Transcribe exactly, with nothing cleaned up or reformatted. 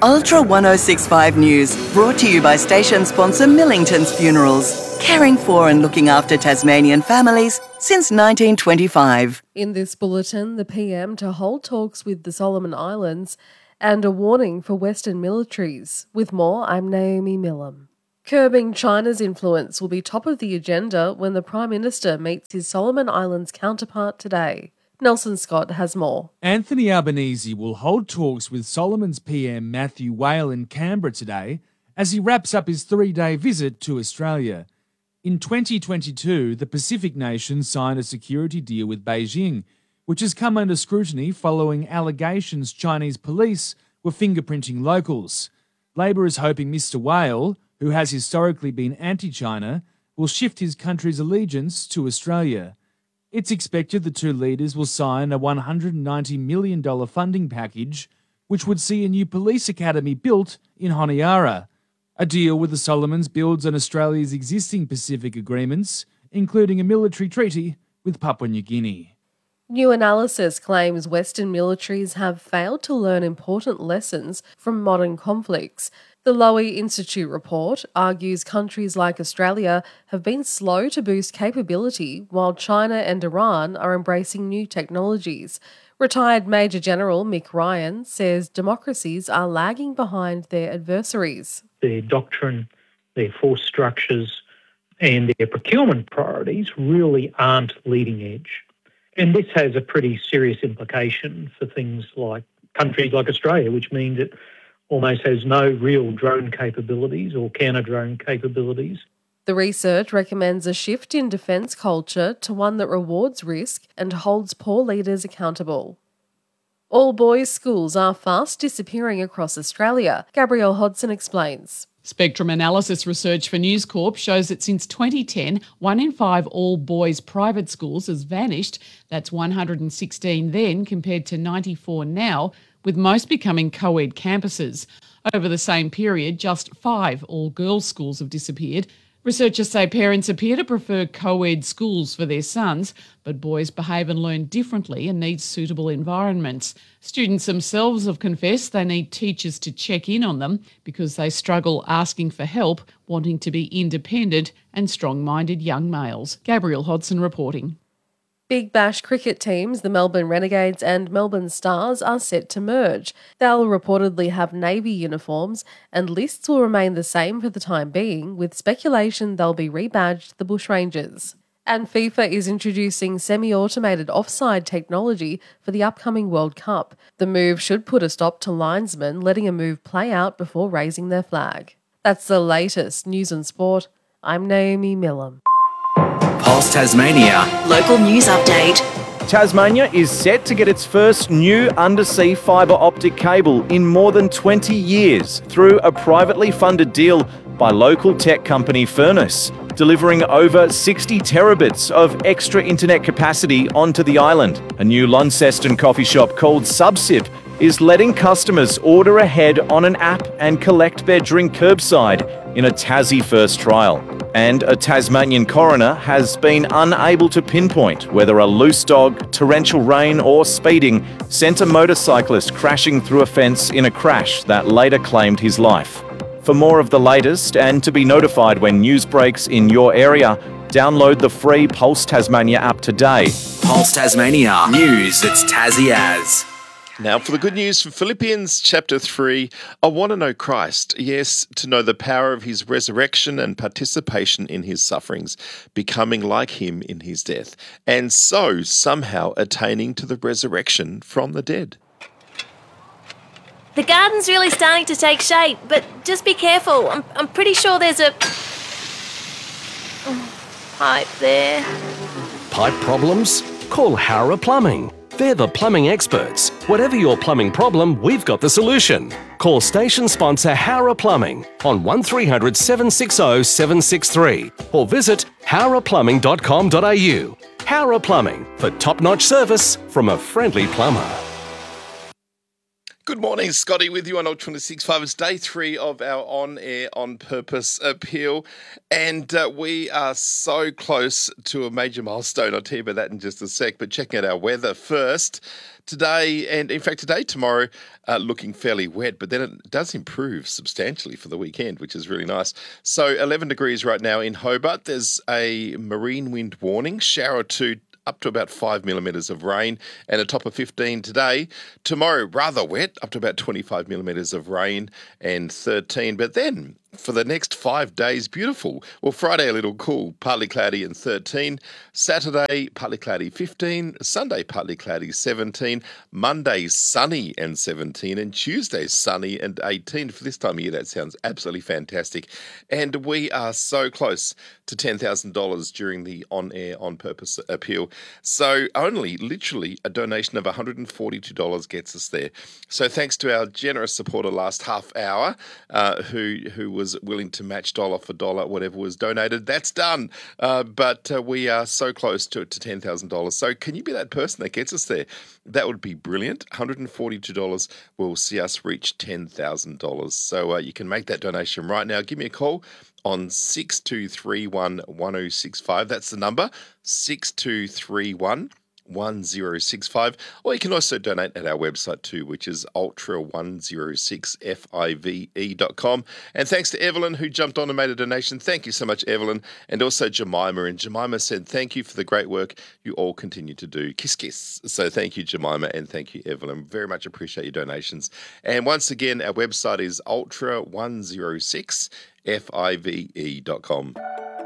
Ultra ten sixty-five News, brought to you by station sponsor Millington's Funerals, caring for and looking after Tasmanian families since nineteen twenty-five. In this bulletin, the P M to hold talks with the Solomon Islands and a warning for Western militaries. With more, I'm Naomi Millam. Curbing China's influence will be top of the agenda when the Prime Minister meets his Solomon Islands counterpart today. Nelson Scott has more. Anthony Albanese will hold talks with Solomon's P M Matthew Whale in Canberra today as he wraps up his three-day visit to Australia. In twenty twenty-two, the Pacific nations signed a security deal with Beijing, which has come under scrutiny following allegations Chinese police were fingerprinting locals. Labor is hoping Mister Whale, who has historically been anti-China, will shift his country's allegiance to Australia. It's expected the two leaders will sign a one hundred ninety million dollars funding package, which would see a new police academy built in Honiara. A deal with the Solomons builds on Australia's existing Pacific agreements, including a military treaty with Papua New Guinea. New analysis claims Western militaries have failed to learn important lessons from modern conflicts. The Lowy Institute report argues countries like Australia have been slow to boost capability while China and Iran are embracing new technologies. Retired Major General Mick Ryan says democracies are lagging behind their adversaries. Their doctrine, their force structures and their procurement priorities really aren't leading edge. And this has a pretty serious implication for things like countries like Australia, which means it almost has no real drone capabilities or counter-drone capabilities. The research recommends a shift in defence culture to one that rewards risk and holds poor leaders accountable. All boys' schools are fast disappearing across Australia. Gabrielle Hodson explains. Spectrum analysis research for News Corp shows that since twenty ten, one in five all-boys private schools has vanished. That's one hundred sixteen then compared to ninety-four now, with most becoming co-ed campuses. Over the same period, just five all-girls schools have disappeared. Researchers say parents appear to prefer co-ed schools for their sons, but boys behave and learn differently and need suitable environments. Students themselves have confessed they need teachers to check in on them because they struggle asking for help, wanting to be independent and strong-minded young males. Gabrielle Hodson reporting. Big Bash cricket teams, the Melbourne Renegades and Melbourne Stars, are set to merge. They'll reportedly have navy uniforms, and lists will remain the same for the time being, with speculation they'll be rebadged the Bushrangers. And FIFA is introducing semi-automated offside technology for the upcoming World Cup. The move should put a stop to linesmen letting a move play out before raising their flag. That's the latest news and sport. I'm Naomi Millam. Pulse Tasmania. Local news update. Tasmania is set to get its first new undersea fibre optic cable in more than twenty years through a privately funded deal by local tech company Furness, delivering over sixty terabits of extra internet capacity onto the island. A new Launceston coffee shop called Subsip is letting customers order ahead on an app and collect their drink curbside in a Tassie first trial. And a Tasmanian coroner has been unable to pinpoint whether a loose dog, torrential rain or speeding sent a motorcyclist crashing through a fence in a crash that later claimed his life. For more of the latest and to be notified when news breaks in your area, download the free Pulse Tasmania app today. Pulse Tasmania. News that's Tassie as. Now for the good news from Philippians chapter three. I want to know Christ, yes, to know the power of his resurrection and participation in his sufferings, becoming like him in his death, and so somehow attaining to the resurrection from the dead. The garden's really starting to take shape, but just be careful. I'm, I'm pretty sure there's a pipe there. Pipe problems? Call Howrah Plumbing. They're the plumbing experts. Whatever your plumbing problem, we've got the solution. Call station sponsor Howrah Plumbing on one three hundred, seven six zero, seven six three or visit howrah plumbing dot com dot a u. Howrah Plumbing, for top-notch service from a friendly plumber. Good morning, Scotty, with you on Alt twenty-six point five. It's day three of our on-air, on-purpose appeal, and uh, we are so close to a major milestone. I'll tell you about that in just a sec, but checking out our weather first. Today, and in fact today, tomorrow, uh, looking fairly wet, but then it does improve substantially for the weekend, which is really nice. So eleven degrees right now in Hobart. There's a marine wind warning, shower or two, up to about five millimetres of rain, and a top of fifteen today. Tomorrow, rather wet, up to about twenty-five millimetres of rain and thirteen. But then, for the next five days, beautiful. Well, Friday a little cool, partly cloudy and thirteen. Saturday, partly cloudy, fifteen. Sunday, partly cloudy, seventeen. Monday, sunny and seventeen. And Tuesday, sunny and eighteen. For this time of year, that sounds absolutely fantastic. And we are so close to ten thousand dollars during the on-air, on-purpose appeal. So only, literally, a donation of one hundred forty-two dollars gets us there. So thanks to our generous supporter last half hour, uh, who, who was willing to match dollar for dollar whatever was donated. That's done. Uh, but uh, we are so close to to ten thousand dollars. So can you be that person that gets us there? That would be brilliant. one hundred forty-two dollars will see us reach ten thousand dollars. So uh, you can make that donation right now. Give me a call on six two three one, one oh six five. That's the number, six two three one, one oh six five. Or you can also donate at our website too, which is ultra one oh six five dot com. And thanks to Evelyn, who jumped on and made a donation. Thank you so much, Evelyn. And also Jemima. And Jemima said, thank you for the great work you all continue to do. Kiss, kiss. So thank you, Jemima, and thank you, Evelyn. Very much appreciate your donations. And once again, our website is ultra one oh six five dot com.